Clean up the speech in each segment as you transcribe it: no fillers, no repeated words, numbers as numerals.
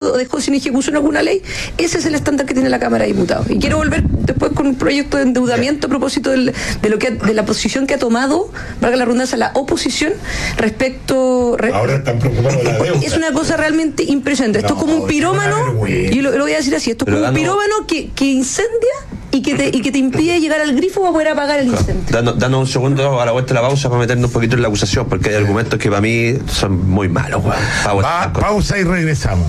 o dejó sin ejecución alguna ley. Ese es el estándar que tiene la Cámara de Diputados. Y quiero volver después con un proyecto de endeudamiento a propósito de la posición que ha tomado, valga la redundancia, la oposición respecto... Ahora están preocupados de la deuda. Es una cosa realmente impresionante. Esto es como un pirómano, y lo voy a decir así, esto es como un pirómano que incendia y que te impide llegar al grifo para poder apagar el incendio. Danos un segundo a la vuelta de la pausa para meternos un poquito en la acusación, porque hay argumentos que para mí son muy malos. Pausa y regresamos.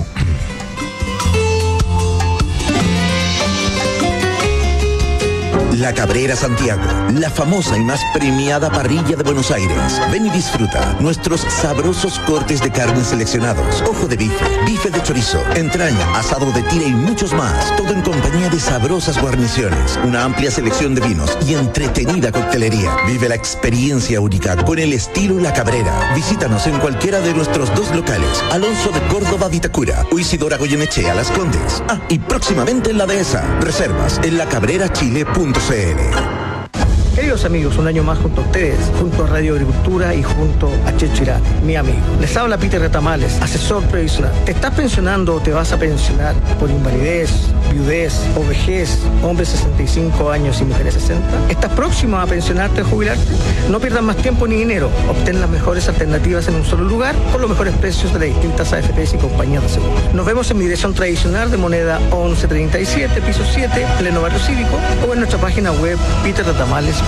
La Cabrera Santiago, la famosa y más premiada parrilla de Buenos Aires. Ven y disfruta nuestros sabrosos cortes de carne seleccionados, ojo de bife, bife de chorizo, entraña, asado de tira y muchos más. Todo en compañía de sabrosas guarniciones, una amplia selección de vinos y entretenida coctelería. Vive la experiencia única con el estilo La Cabrera. Visítanos en cualquiera de nuestros 2 locales, Alonso de Córdoba, Vitacura, o Isidora Goyenechea, Las Condes. Y próximamente en la Dehesa. Reservas en lacabrerachile.cl. Queridos amigos, un año más junto a ustedes, junto a Radio Agricultura y junto a Checho Irán, mi amigo. Les habla Peter Retamales, asesor previsional. ¿Te estás pensionando o te vas a pensionar por invalidez, viudez o vejez, hombres 65 años y mujeres 60? ¿Estás próximo a pensionarte o jubilarte? No pierdas más tiempo ni dinero. Obtén las mejores alternativas en un solo lugar por los mejores precios de las distintas AFPs y compañías de seguro. Nos vemos en mi dirección tradicional de moneda 1137, piso 7, pleno barrio cívico, o en nuestra página web peterretamales.cl.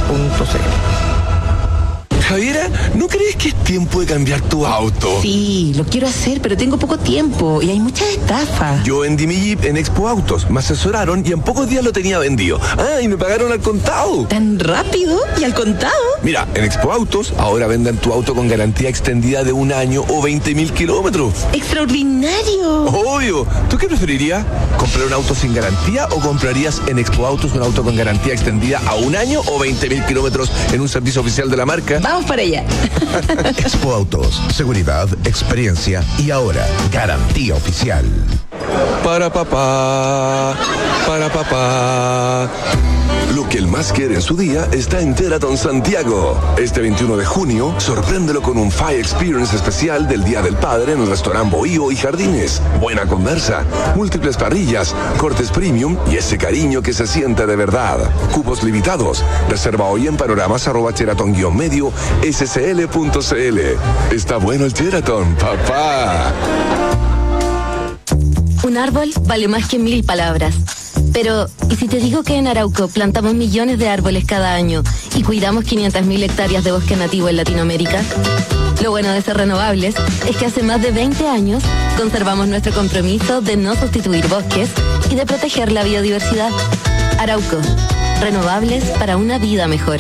Javiera, ¿no crees que es tiempo de cambiar tu auto? Sí, lo quiero hacer, pero tengo poco tiempo y hay muchas estafas. Yo vendí mi Jeep en Expo Autos, me asesoraron y en pocos días lo tenía vendido. Y me pagaron al contado. ¿Tan rápido? ¿Y al contado? Mira, en Expo Autos ahora venden tu auto con garantía extendida de 1 año o 20.000 kilómetros. ¡Extraordinario! Obvio. ¿Tú qué preferirías? ¿Comprar un auto sin garantía o comprarías en Expo Autos un auto con garantía extendida a 1 año o 20.000 kilómetros en un servicio oficial de la marca? Vamos para allá. Expo Autos, seguridad, experiencia y ahora garantía oficial. Para papá. Lo que él más quiere en su día está en Teraton Santiago. Este 21 de junio, sorpréndelo con un Fire Experience especial del Día del Padre en el restaurante Bohío y Jardines. Buena conversa, múltiples parrillas, cortes premium y ese cariño que se siente de verdad. Cupos limitados. Reserva hoy en panoramas@teraton-medio scl.cl. Está bueno el Teraton, papá. Un árbol vale más que 1000 palabras. Pero, ¿y si te digo que en Arauco plantamos millones de árboles cada año y cuidamos 500.000 hectáreas de bosque nativo en Latinoamérica? Lo bueno de ser renovables es que hace más de 20 años conservamos nuestro compromiso de no sustituir bosques y de proteger la biodiversidad. Arauco, renovables para una vida mejor.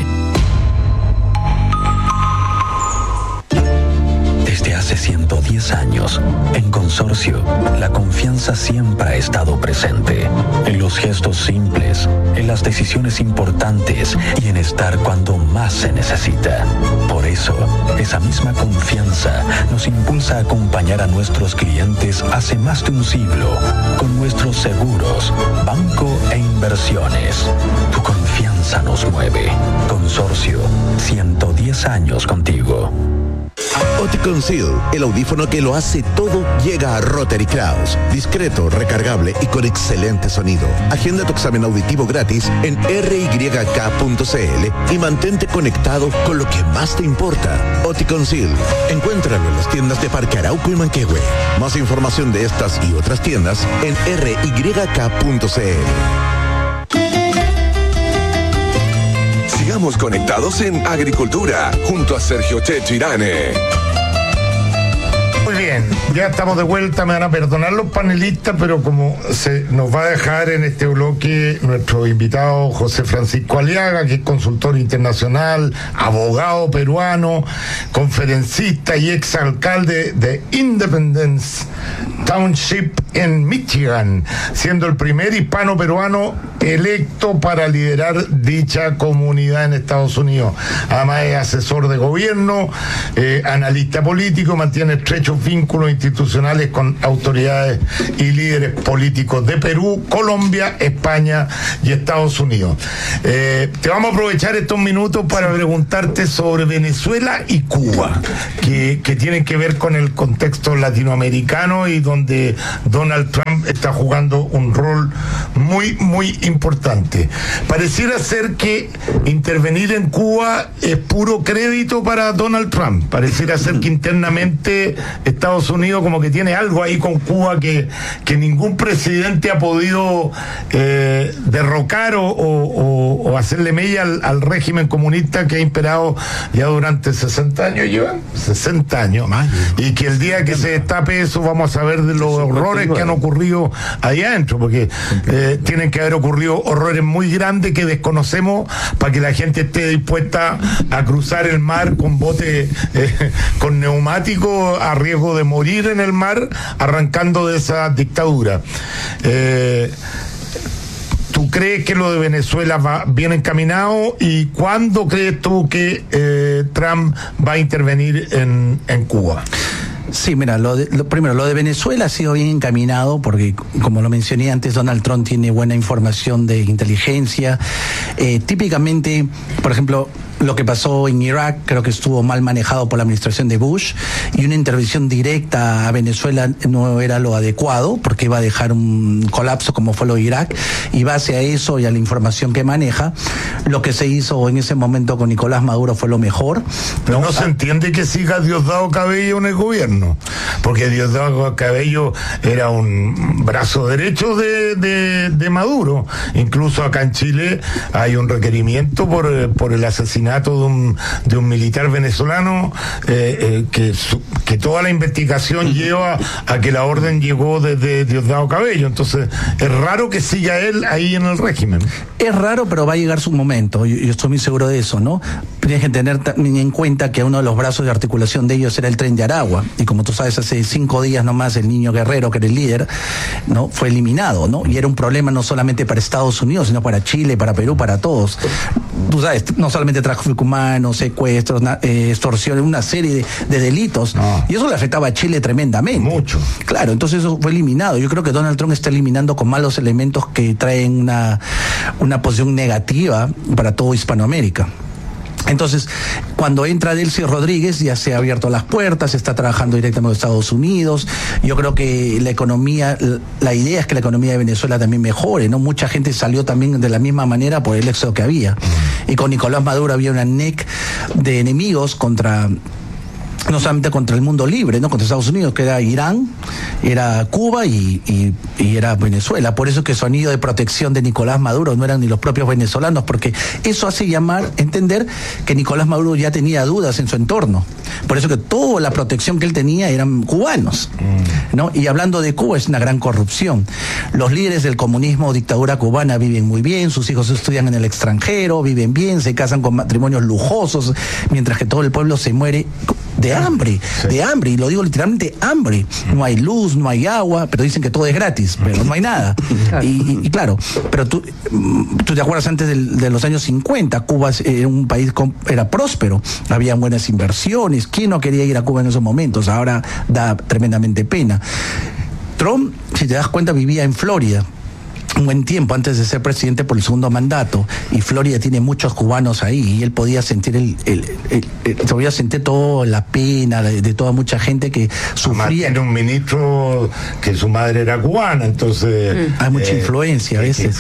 Desde hace 110 años, en Consorcio, la confianza siempre ha estado presente. En los gestos simples, en las decisiones importantes y en estar cuando más se necesita. Por eso, esa misma confianza nos impulsa a acompañar a nuestros clientes hace más de un siglo con nuestros seguros, banco e inversiones. Tu confianza nos mueve. Consorcio, 110 años contigo. Oticon Seal, el audífono que lo hace todo, llega a Rotary Kraus. Discreto, recargable y con excelente sonido. Agenda tu examen auditivo gratis en ryk.cl y mantente conectado con lo que más te importa. Oticon Seal, encuéntralo en las tiendas de Parque Arauco y Manquehue. Más información de estas y otras tiendas en ryk.cl. Sigamos conectados en Agricultura, junto a Sergio Checho Irane. Muy bien, ya estamos de vuelta, me van a perdonar los panelistas, pero como se nos va a dejar en este bloque nuestro invitado José Francisco Aliaga, que es consultor internacional, abogado peruano, conferencista y exalcalde de Independence Township en Michigan, siendo el primer hispano peruano electo para liderar dicha comunidad en Estados Unidos. Además es asesor de gobierno, analista político, mantiene estrechos vínculos institucionales con autoridades y líderes políticos de Perú, Colombia, España y Estados Unidos. Te vamos a aprovechar estos minutos para preguntarte sobre Venezuela y Cuba, que tienen que ver con el contexto latinoamericano y donde Donald Donald Trump está jugando un rol muy, muy importante. Pareciera ser que intervenir en Cuba es puro crédito para Donald Trump. Pareciera ser que internamente Estados Unidos como que tiene algo ahí con Cuba que ningún presidente ha podido derrocar o hacerle mella al régimen comunista que ha imperado ya durante 60 años, llevan 60 años, y que el día que se destape eso vamos a ver de los horrores que han ocurrido allá adentro, porque tienen que haber ocurrido horrores muy grandes que desconocemos para que la gente esté dispuesta a cruzar el mar con bote con neumáticos a riesgo de morir en el mar arrancando de esa dictadura. ¿Tú crees que lo de Venezuela va bien encaminado? ¿Y cuándo crees tú que Trump va a intervenir en Cuba? Sí, mira, primero, lo de Venezuela ha sido bien encaminado porque, como lo mencioné antes, Donald Trump tiene buena información de inteligencia. Típicamente, por ejemplo, lo que pasó en Irak creo que estuvo mal manejado por la administración de Bush, y una intervención directa a Venezuela no era lo adecuado porque iba a dejar un colapso como fue lo de Irak, y base a eso y a la información que maneja, lo que se hizo en ese momento con Nicolás Maduro fue lo mejor. Pero no se entiende que siga Diosdado Cabello en el gobierno, porque Diosdado Cabello era un brazo derecho de Maduro. Incluso acá en Chile hay un requerimiento por el asesinato de un militar venezolano, que toda la investigación lleva a que la orden llegó desde Diosdado Cabello. Entonces es raro que siga él ahí en el régimen. Es raro, pero va a llegar su momento, yo estoy muy seguro de eso, ¿no? Tienes que tener también en cuenta que uno de los brazos de articulación de ellos era el Tren de Aragua, y como tú sabes, hace 5 días nomás el niño Guerrero, que era el líder, ¿no?, fue eliminado, ¿no? Y era un problema no solamente para Estados Unidos, sino para Chile, para Perú, para todos. Tú sabes, no solamente tráfico humano, secuestros, extorsiones, una serie de delitos, y eso le afectaba a Chile tremendamente. Mucho. Claro, entonces eso fue eliminado. Yo creo que Donald Trump está eliminando con malos elementos que traen una posición negativa para todo Hispanoamérica. Entonces, cuando entra Delcy Rodríguez, ya se ha abierto las puertas, está trabajando directamente con Estados Unidos. Yo creo que la economía, la idea es que la economía de Venezuela también mejore, ¿no? Mucha gente salió también de la misma manera por el éxodo que había. Y con Nicolás Maduro había una NEC de enemigos no solamente contra el mundo libre, ¿no?, contra Estados Unidos, que era Irán, era Cuba y era Venezuela. Por eso que su anillo de protección de Nicolás Maduro no eran ni los propios venezolanos, porque eso hace entender que Nicolás Maduro ya tenía dudas en su entorno. Por eso que toda la protección que él tenía eran cubanos, ¿no? Y hablando de Cuba, es una gran corrupción. Los líderes del comunismo o dictadura cubana viven muy bien, sus hijos estudian en el extranjero, viven bien, se casan con matrimonios lujosos, mientras que todo el pueblo se muere de hambre, y lo digo literalmente, hambre. No hay luz, no hay agua, pero dicen que todo es gratis, pero no hay nada. Y claro, pero tú te acuerdas antes de los años 50, Cuba era un país era próspero, había buenas inversiones. ¿Quién no quería ir a Cuba en esos momentos? Ahora da tremendamente pena. Trump, si te das cuenta, vivía en Florida un buen tiempo antes de ser presidente por el segundo mandato, y Florida tiene muchos cubanos ahí, y él podía sentir podía sentir toda la pena de toda mucha gente que sufría. Tiene un ministro que su madre era cubana, entonces hay mucha influencia a veces.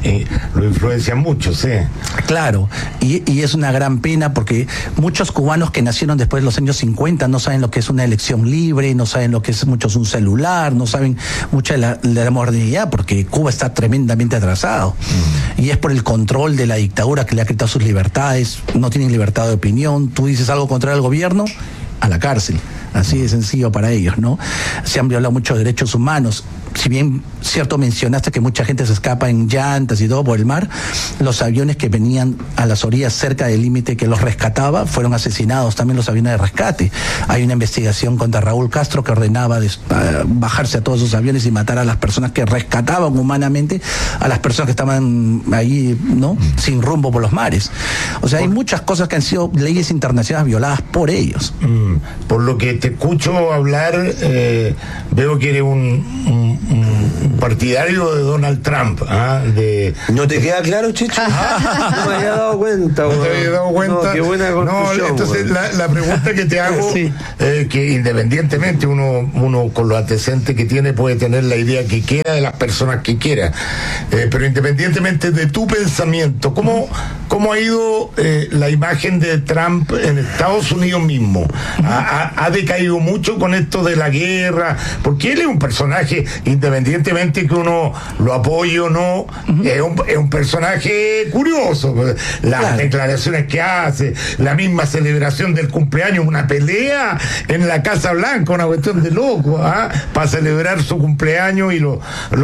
Lo influencia mucho, sí. Claro, y es una gran pena porque muchos cubanos que nacieron después de los años 50 no saben lo que es una elección libre, no saben lo que es muchos un celular, no saben mucha de la modernidad, porque Cuba está tremendamente atrasado. Y es por el control de la dictadura que le ha quitado sus libertades. No tienen libertad de opinión. Tú dices algo contra el gobierno, a la cárcel. Así de sencillo para ellos, ¿no? Se han violado muchos derechos humanos. Si bien cierto mencionaste que mucha gente se escapa en llantas y todo por el mar, los aviones que venían a las orillas cerca del límite que los rescataba fueron asesinados, también los aviones de rescate. Hay una investigación contra Raúl Castro que ordenaba bajarse a todos esos aviones y matar a las personas que rescataban humanamente a las personas que estaban ahí, ¿no?, sin rumbo por los mares. O sea, hay muchas cosas que han sido leyes internacionales violadas por ellos. Por lo que te escucho hablar, veo que eres un partidario de Donald Trump. ¿No te queda claro, Checho? No me había dado cuenta. ¿No te había dado cuenta? No, qué buena conclusión. No, entonces la pregunta que te hago, que independientemente uno con los antecedentes que tiene puede tener la idea que quiera de las personas que quiera, pero independientemente de tu pensamiento, ¿cómo ha ido la imagen de Trump en Estados Unidos mismo? ¿Ha decaído mucho con esto de la guerra? Porque él es un personaje, independientemente que uno lo apoye o no, es un personaje curioso. Las declaraciones que hace, la misma celebración del cumpleaños, una pelea en la Casa Blanca, una cuestión de loco, para celebrar su cumpleaños y los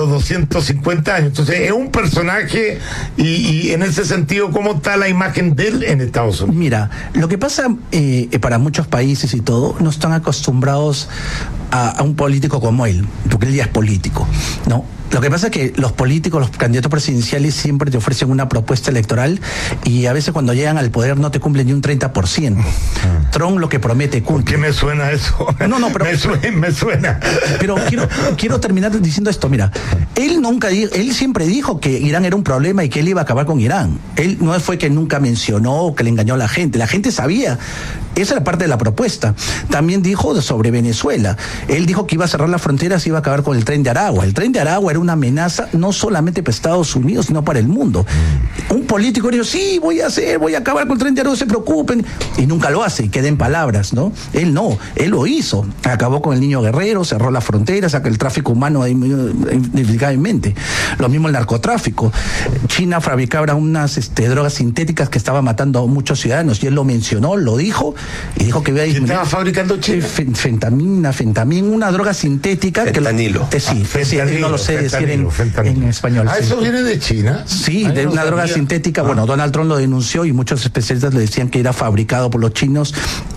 250 años. Entonces es un personaje y en ese sentido, ¿cómo está la imagen de él en Estados Unidos? Mira, lo que pasa para muchos países y todo, no están acostumbrados a un político como él, porque él ya es político, ¿no? Lo que pasa es que los políticos, los candidatos presidenciales siempre te ofrecen una propuesta electoral y a veces cuando llegan al poder no te cumplen ni un 30%. Trump lo que promete cumple. ¿Por qué me suena eso? No, pero me suena. Pero quiero terminar diciendo esto, mira, él siempre dijo que Irán era un problema y que él iba a acabar con Irán. Él no fue que nunca mencionó o que le engañó a la gente sabía. Esa era parte de la propuesta. También dijo sobre Venezuela. Él dijo que iba a cerrar las fronteras y iba a acabar con el Tren de Aragua. El Tren de Aragua era una amenaza no solamente para Estados Unidos, sino para el mundo. Un político dijo, sí, voy a acabar con el Tren de Aragua, no se preocupen. Y nunca lo hace, y queda en palabras, ¿no? Él no, él lo hizo. Acabó con el niño guerrero, cerró las fronteras, sacó el tráfico humano ineficazmente. Lo mismo el narcotráfico. China fabricaba unas drogas sintéticas que estaban matando a muchos ciudadanos, y él lo mencionó, lo dijo, y dijo que iba a disminuir. ¿Estaba fabricando China? Fentamina, una droga sintética. Fentanilo. No lo sé decir en español. ¿Eso viene de China? Sí, de una droga sintética. Bueno, Donald Trump lo denunció y muchos especialistas le decían que era fabricado por los chinos.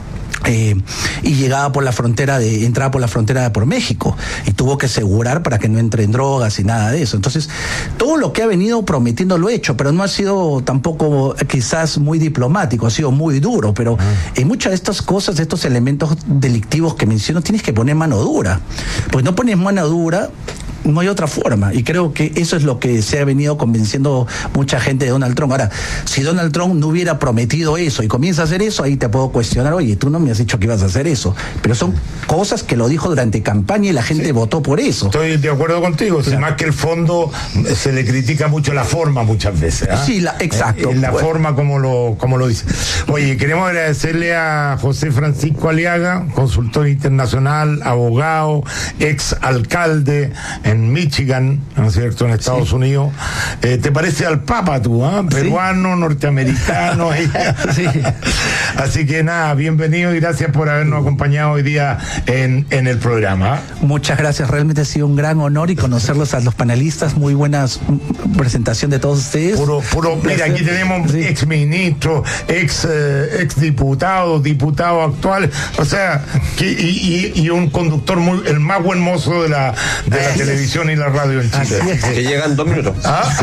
Y entraba por la frontera por México y tuvo que asegurar para que no entren drogas y nada de eso. Entonces, todo lo que ha venido prometiendo lo ha hecho, pero no ha sido tampoco quizás muy diplomático, ha sido muy duro, pero en muchas de estas cosas, de estos elementos delictivos que menciono, tienes que poner mano dura, pues no pones mano dura, no hay otra forma, y creo que eso es lo que se ha venido convenciendo mucha gente de Donald Trump. Ahora, si Donald Trump no hubiera prometido eso y comienza a hacer eso, ahí te puedo cuestionar, oye, tú no me has dicho que ibas a hacer eso, pero son cosas que lo dijo durante campaña y la gente votó por eso. Estoy de acuerdo contigo, claro. Más que el fondo, se le critica mucho la forma muchas veces. Sí, exacto. La forma como lo dice. Oye, queremos agradecerle a José Francisco Aliaga, consultor internacional, abogado, ex alcalde en Michigan, ¿no es cierto?, en Estados Unidos. ¿Te parece al Papa tú, peruano, norteamericano? Sí. Así que nada, bienvenido y gracias por habernos acompañado hoy día en el programa. Muchas gracias, realmente ha sido un gran honor y conocerlos a los panelistas. Muy buena presentación de todos ustedes. Mira, aquí tenemos ex ministro, ex diputado actual, o sea, y un conductor el más buen mozo de la televisión y la radio en Chile. Que llegan 2 minutos.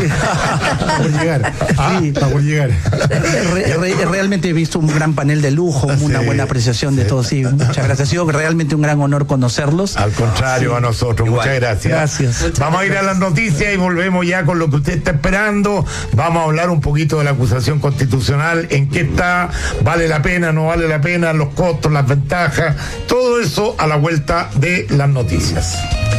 Por llegar. Realmente he visto un gran panel de lujo, una buena apreciación de todos. Sí, muchas gracias. Ha sido realmente un gran honor conocerlos. Al contrario, a nosotros. Igual. Muchas gracias. Gracias. Vamos a ir a las noticias y volvemos ya con lo que usted está esperando. Vamos a hablar un poquito de la acusación constitucional, en qué está, vale la pena, no vale la pena, los costos, las ventajas, todo eso a la vuelta de las noticias.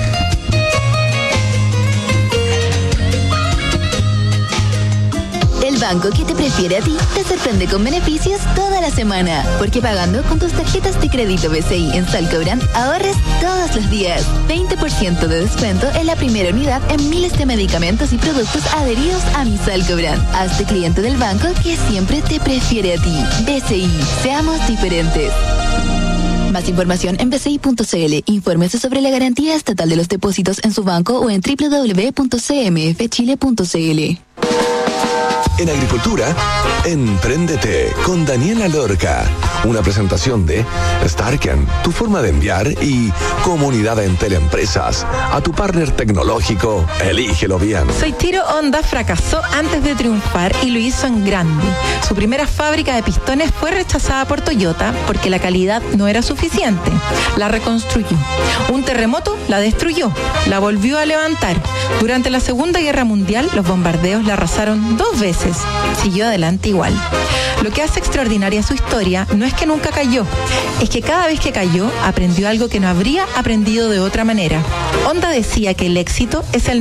El banco que te prefiere a ti te sorprende con beneficios toda la semana. Porque pagando con tus tarjetas de crédito BCI en Salcobrand, ahorres todos los días. 20% de descuento en la primera unidad en miles de medicamentos y productos adheridos a mi Salcobrand. Hazte cliente del banco que siempre te prefiere a ti. BCI, seamos diferentes. Más información en bci.cl. Infórmese sobre la garantía estatal de los depósitos en su banco o en www.cmfchile.cl. En agricultura, Empréndete con Daniela Lorca. Una presentación de Starken, tu forma de enviar, y Comunidad Entel Empresas. A tu partner tecnológico, elígelo bien. Soichiro Honda fracasó antes de triunfar y lo hizo en grande. Su primera fábrica de pistones fue rechazada por Toyota porque la calidad no era suficiente. La reconstruyó. Un terremoto la destruyó. La volvió a levantar. Durante la Segunda Guerra Mundial, los bombardeos la arrasaron 2 veces. Siguió adelante igual. Lo que hace extraordinaria su historia no es que nunca cayó, es que cada vez que cayó aprendió algo que no habría aprendido de otra manera. Honda decía que el éxito es el